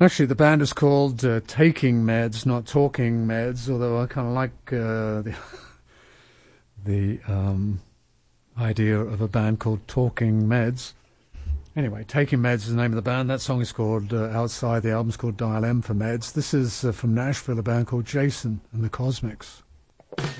Actually, the band is called Taking Meds, not Talking Meds, although I kind of like the idea of a band called Talking Meds. Anyway, Taking Meds is the name of the band. That song is called Outside. The album's called Dial M for Meds. This is from Nashville, a band called Jason and the Cosmics.